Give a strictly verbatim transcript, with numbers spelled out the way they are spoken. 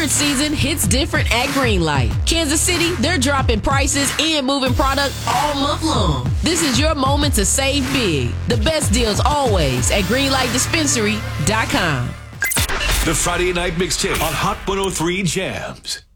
Award season hits different at Greenlight. Kansas City, they're dropping prices and moving product all month long. This is your moment to save big. The best deals always at greenlight dispensary dot com. The Friday Night Mixtape on Hot one oh three Jams.